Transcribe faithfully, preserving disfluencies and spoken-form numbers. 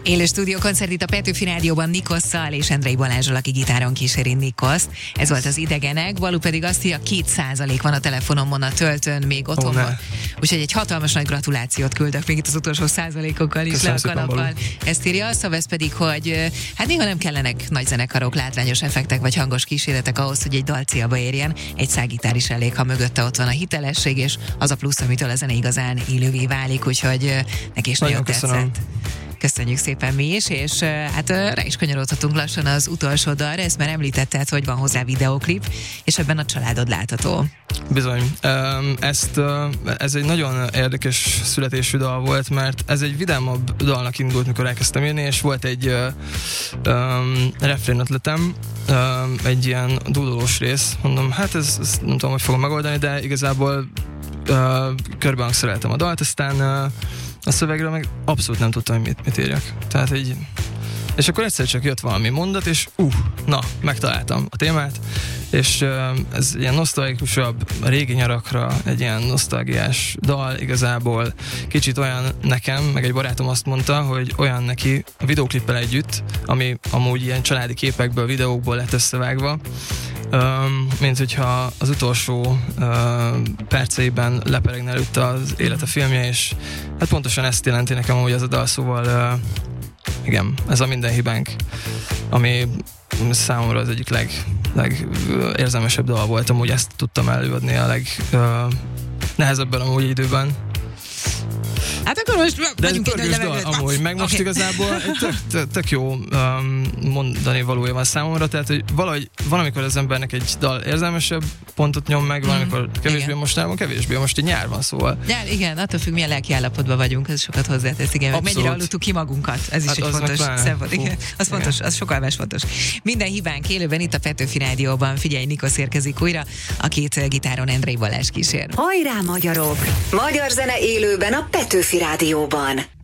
Élő stúdiókoncert itt a Petőfi Rádióban Nikosszal és Endrei Balázsral, aki gitáron kíséri Nikoszt. Ez volt az Idegenek, Balú pedig azt írja, két százalék van a telefonomon, a töltőn, még otthon van. Úgyhogy egy hatalmas nagy gratulációt küldök még itt az utolsó százalékokkal is le a kalappal. Ezt írja a Szavesz pedig, hogy hát néha nem kellenek nagy zenekarok, látványos effektek vagy hangos kíséretek ahhoz, hogy egy dal célba érjen. Egy szágitár is elég, ha mögötte ott van a hitelesség, és az a plusz, amitől a zene igazán élővé válik, úgyhogy neki is nagyon, nagyon tetszett. Köszönjük szépen mi is, és hát rá is kanyarodhatunk lassan az utolsó dalra, ezt már említetted, hogy van hozzá videóklip, és ebben a családod látható. Bizony. Ezt, ez egy nagyon érdekes születésű dal volt, mert ez egy vidámabb dalnak indult, mikor elkezdtem írni, és volt egy um, refrén ötletem, um, egy ilyen dúdolós rész. Mondom, hát ez, ez nem tudom, hogy fogom megoldani, de igazából uh, körbehangszereltem a dalt, aztán uh, a szövegről meg abszolút nem tudtam, hogy mit, mit írjak. Tehát egy... És akkor egyszer csak jött valami mondat, és uh, na, megtaláltam a témát, és uh, ez ilyen nosztalgikusabb, régi nyarakra, egy ilyen nosztalgiás dal igazából. Kicsit olyan nekem, meg egy barátom azt mondta, hogy olyan neki a videóklippel együtt, ami amúgy ilyen családi képekből, videókból lett összevágva, Um, mint hogyha az utolsó uh, perceiben leperegne előtte az élete filmje, és hát pontosan ezt jelenti nekem amúgy az a dal, szóval uh, igen, ez a Minden hibánk, ami számomra az egyik leg, legérzelmesebb dal volt, amúgy ezt tudtam előadni a legnehezebben uh, amúgy időben. Hát akkor most de vagyunk egy nagy levegőt. Amúgy, meg most okay. Igazából tök, tök, tök jó um, mondani valója van számomra, tehát hogy valahogy van, amikor az embernek egy dal érzelmesebb pontot nyom meg, van, amikor kevésbé igen. Mostanában, kevésbé, most így nyár van, szóval. Ja, igen, attól függ, milyen lelki állapotban vagyunk, ez sokat hozzátesz, igen, meg mennyire aludtuk ki magunkat, ez is hát egy fontos szempont, igen, az igen. Fontos, az sokkal más fontos. Minden hibánk élőben itt a Petőfi Rádióban, figyelj, Nikosz érkezik újra, akit gitáron Endrei Balázs kísér. Hajrá magyarok! Magyar zene élőben a Petőfi Rádióban.